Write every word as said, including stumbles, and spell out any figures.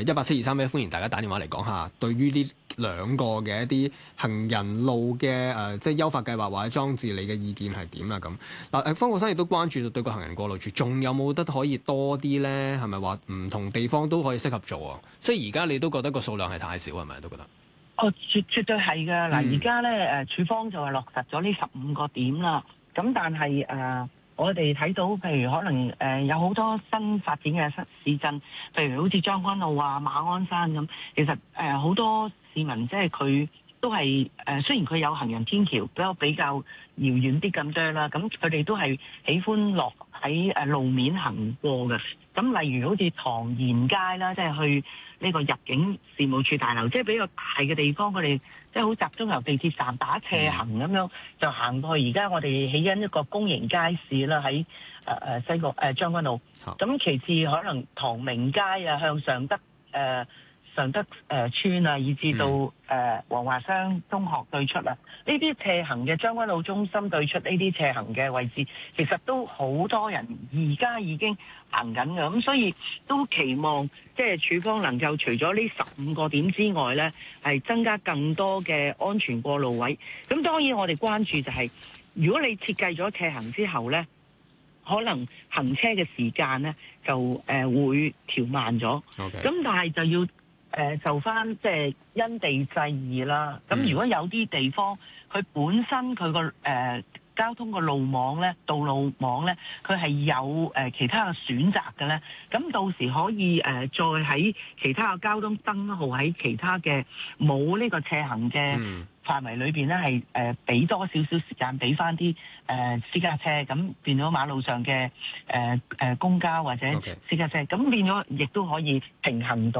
誒一八七二三一，歡迎大家打電話嚟講下，對於呢兩個嘅一啲行人路嘅誒、呃，即係優化計劃或者裝置，你嘅意見係點啦？咁嗱，誒方國珊亦都關注到對個行人過路處，仲有冇得可以多啲咧？係咪話唔同地方都可以適合做啊？即係而家你都覺得個數量係太少，係咪都覺得？ 哦，絕絕對係㗎。嗱，而家咧誒，署方就係落實咗呢十五個點啦。咁但係誒、呃，我哋睇到譬如可能誒、呃、有好多新發展嘅市市鎮，譬如好似將軍澳啊、馬鞍山咁，其實誒好、呃、多市民即係佢都係誒、呃，雖然佢有行人天橋，比較比較遙遠啲咁多啦，咁佢哋都係喜歡落喺誒路面行過嘅。咁例如好似唐賢街啦，即係去呢個入境事務處大樓，即係比較大嘅地方，佢哋即係好集中由地鐵站打斜行咁樣，就行過去。而家我哋起緊一個公營街市啦，喺誒誒西角誒將軍澳。咁其次可能唐明街啊，向上德誒。呃尚德誒村啊，以至到誒黃華湘中學對出啊，呢啲斜行嘅將軍澳中心對出呢啲斜行嘅位置，其實都好多人而家已經行緊嘅，咁所以都期望即係署方能夠除咗呢十五個點之外咧，係增加更多嘅安全過路位。咁當然我哋關注就係、是，如果你設計咗斜行之後咧，可能行車嘅時間咧就誒、呃、會調慢咗。咁 Okay. 但係就要。誒、呃、就翻即係因地制宜啦。咁如果有啲地方佢本身佢個誒交通個路網咧、道路網咧，佢係有誒、呃、其他嘅選擇嘅咧，咁到時可以誒、呃、再喺其他嘅交通燈號喺其他嘅冇呢個斜行嘅範圍裏邊咧，係誒俾多少少時間俾翻啲誒私家車，咁變咗馬路上嘅誒誒公交或者私家車，咁變咗亦都可以平衡到。